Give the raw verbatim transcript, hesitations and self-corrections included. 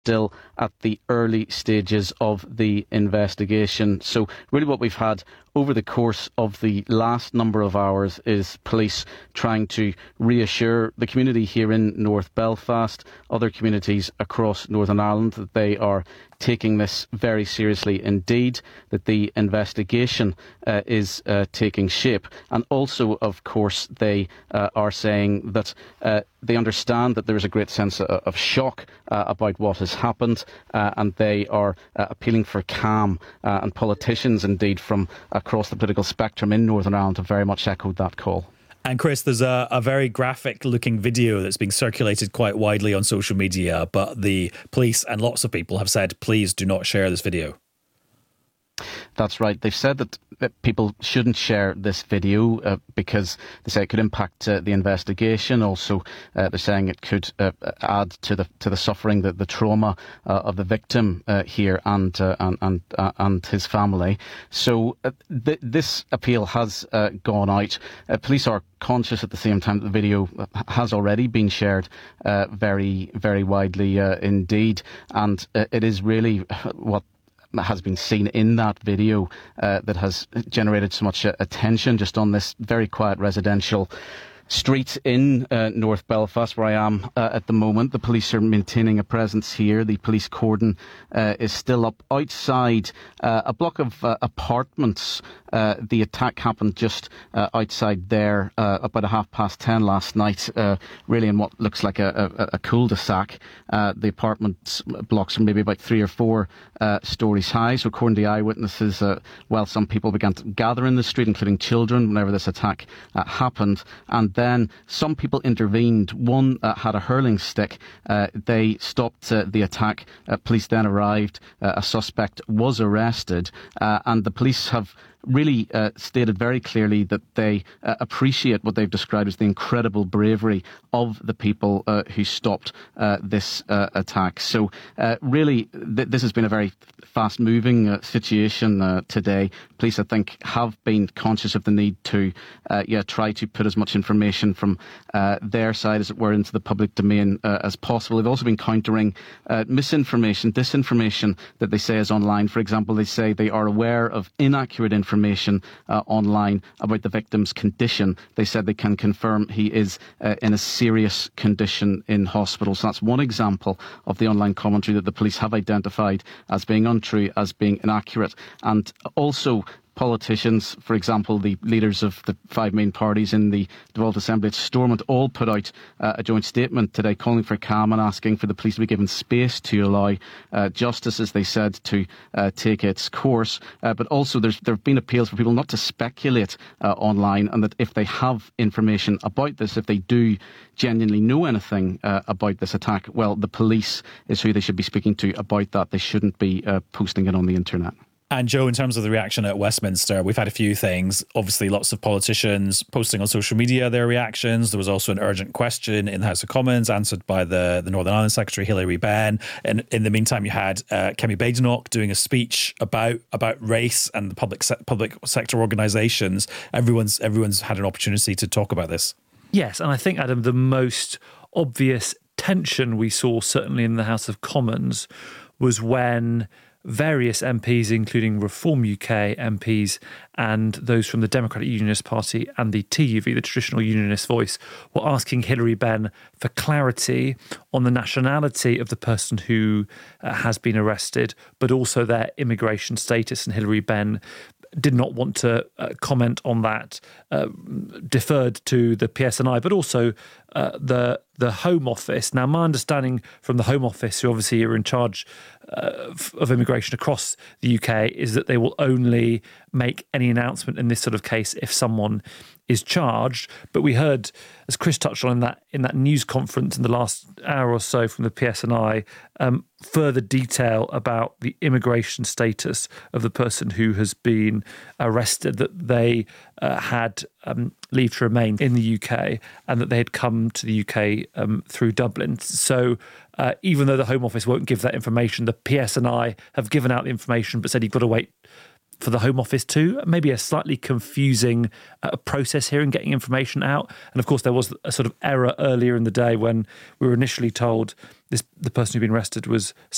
still at the early stages of the investigation. So really what we've had over the course of the last number of hours is police trying to reassure the community here in North Belfast, other communities across Northern Ireland, that they are taking this very seriously indeed, that the investigation uh, is uh, taking shape. And also, of course, they uh, are saying that uh, they understand that there is a great sense of, of shock uh, about what has happened, uh, and they are uh, appealing for calm. Uh, and politicians, indeed, from across the political spectrum in Northern Ireland have very much echoed that call. And Chris, there's a, a very graphic looking video that's being circulated quite widely on social media, but the police and lots of people have said, please do not share this video. That's right. They've said that, that people shouldn't share this video uh, because they say it could impact uh, the investigation. Also, uh, they're saying it could uh, add to the to the suffering, the, the trauma uh, of the victim uh, here and uh, and and, uh, and his family. So uh, th- this appeal has uh, gone out. Uh, police are conscious at the same time that the video has already been shared uh, very very widely uh, indeed, and uh, it is really what has been seen in that video uh, that has generated so much uh, attention just on this very quiet residential street in uh, North Belfast, where I am uh, at the moment. The police are maintaining a presence here. The police cordon uh, is still up outside uh, a block of uh, apartments. Uh, the attack happened just uh, outside there uh, about a half past ten last night, uh, really in what looks like a, a, a cul-de-sac. Uh, the apartment blocks are maybe about three or four uh, stories high. So according to eyewitnesses, uh, well, some people began to gather in the street, including children, whenever this attack uh, happened. And then some people intervened. One uh, had a hurling stick. Uh, they stopped uh, the attack. Uh, police then arrived. Uh, a suspect was arrested. Uh, and the police have really uh, stated very clearly that they uh, appreciate what they've described as the incredible bravery of the people uh, who stopped uh, this uh, attack. So uh, really, th- this has been a very fast-moving uh, situation uh, today. Police, I think, have been conscious of the need to uh, yeah, try to put as much information from uh, their side, as it were, into the public domain uh, as possible. They've also been countering uh, misinformation, disinformation that they say is online. For example, they say they are aware of inaccurate information information uh, online about the victim's condition. They said they can confirm he is uh, in a serious condition in hospital. So that's one example of the online commentary that the police have identified as being untrue, as being inaccurate. And also, politicians, for example, the leaders of the five main parties in the Devolved Assembly at Stormont, all put out uh, a joint statement today calling for calm and asking for the police to be given space to allow uh, justice, as they said, to uh, take its course. Uh, but also there's, there have been appeals for people not to speculate uh, online, and that if they have information about this, if they do genuinely know anything uh, about this attack, well, the police is who they should be speaking to about that. They shouldn't be uh, posting it on the internet. And Joe, in terms of the reaction at Westminster, we've had a few things. Obviously, lots of politicians posting on social media their reactions. There was also an urgent question in the House of Commons answered by the, the Northern Ireland Secretary, Hilary Benn. And in the meantime, you had uh, Kemi Badenoch doing a speech about about race and the public se- public sector organisations. Everyone's everyone's had an opportunity to talk about this. Yes, and I think, Adam, the most obvious tension we saw, certainly in the House of Commons, was when various M Ps, including Reform U K M Ps and those from the Democratic Unionist Party and the T U V, the Traditional Unionist Voice, were asking Hilary Benn for clarity on the nationality of the person who uh, has been arrested, but also their immigration status. And Hilary Benn did not want to uh, comment on that, uh, deferred to the P S N I, but also uh, the the Home Office. Now, my understanding from the Home Office, who obviously are in charge uh, of immigration across the U K, is that they will only make any announcement in this sort of case if someone is charged. But we heard, as Chris touched on in that in that news conference in the last hour or so from the P S N I, um, further detail about the immigration status of the person who has been arrested, that they uh, had um, leave to remain in the U K and that they had come to the U K um, through Dublin. So uh, even though the Home Office won't give that information, the P S N I have given out the information but said you've got to wait for the Home Office too. Maybe a slightly confusing uh, process here in getting information out. And of course, there was a sort of error earlier in the day when we were initially told this the person who'd been arrested was